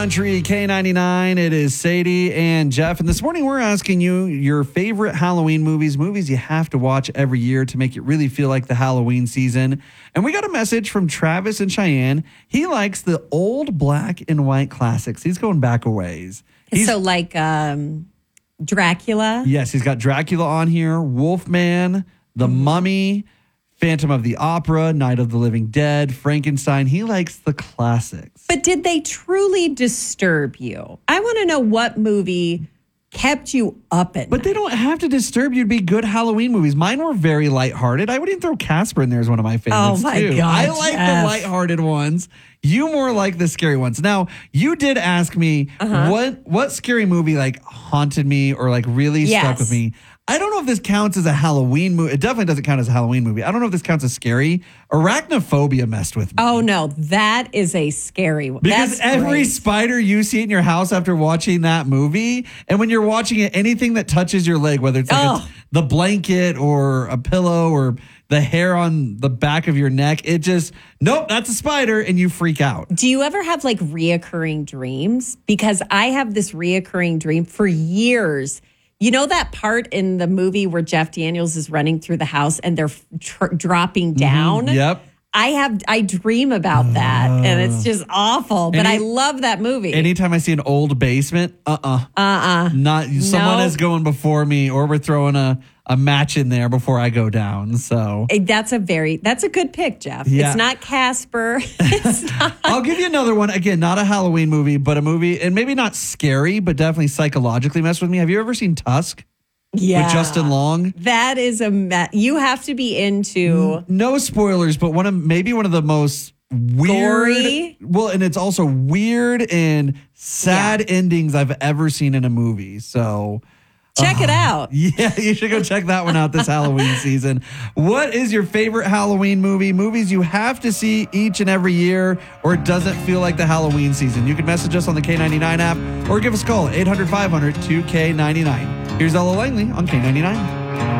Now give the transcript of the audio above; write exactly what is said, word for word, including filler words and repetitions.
Country K ninety-nine. It is Sadie and Jeff. And this morning we're asking you your favorite Halloween movies, movies you have to watch every year to make it really feel like the Halloween season. And we got a message from Travis and Cheyenne. He likes the old black and white classics. He's going back a ways. He's, so like um, Dracula? Yes, he's got Dracula on here, Wolfman, The mm-hmm. Mummy, Phantom of the Opera, Night of the Living Dead, Frankenstein. He likes the classics. But did they truly disturb you? I want to know what movie kept you up at But night. they don't have to disturb you to be good Halloween movies. Mine were very lighthearted. I would even throw Casper in there as one of my favorites, oh my too. God, I like Jeff. the lighthearted ones. You more like the scary ones. Now, you did ask me uh-huh. what what scary movie like haunted me or like really yes. stuck with me. I don't know if this counts as a Halloween movie. It definitely doesn't count as a Halloween movie. I don't know if this counts as scary. Arachnophobia messed with me. Oh, no. That is a scary one. Because That's every great. spider you see in your house after watching that movie, and when you're watching it, anything that touches your leg, whether it's like oh. a, the blanket or a pillow or the hair on the back of your neck, it just, nope, that's a spider, and you freak out. Do you ever have like reoccurring dreams? Because I have this reoccurring dream for years. You know that part in the movie where Jeff Daniels is running through the house and they're tr- dropping down? Mm-hmm. Yep. I have, I dream about that, uh, and it's just awful. But any, I love that movie. Anytime I see an old basement, uh, uh-uh. uh, uh, not someone nope. is going before me, or we're throwing a, a match in there before I go down. So that's a very, that's a good pick, Jeff. Yeah. It's not Casper. It's not. I'll give you another one. Again, not a Halloween movie, but a movie, and maybe not scary, but definitely psychologically messed with me. Have you ever seen Tusk? Yeah. With Justin Long? That is a me- you have to be into no spoilers, but one of maybe one of the most weird gory. Well, and it's also weird and sad yeah. endings I've ever seen in a movie. So check uh, it out. Yeah, you should go check that one out this Halloween season. What is your favorite Halloween movie? Movies you have to see each and every year, or it doesn't feel like the Halloween season. You can message us on the K ninety-nine app or give us a call at eight hundred five hundred two K ninety-nine. Here's Ella Langley on K ninety-nine.